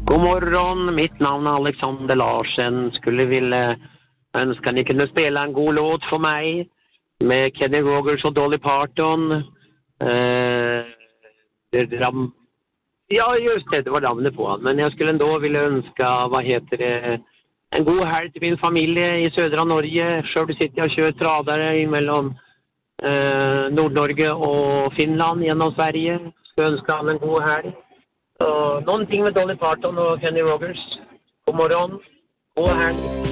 God morgon, mitt namn är Alexander Larsen. Skulle vilja önska ni kunde spela en god låt för mig med Kenny Rogers och Dolly Parton. Ja, just det var namnet på han. Men jag skulle ändå vilja önska, en god helg till min familj i södra Norge. Själv sitter jag och kör tradare mellan Nordnorge och Finland genom Sverige. Ska önska han en god helg. Någonting med Dolly Parton och Kenny Rogers. God morgon. God helg.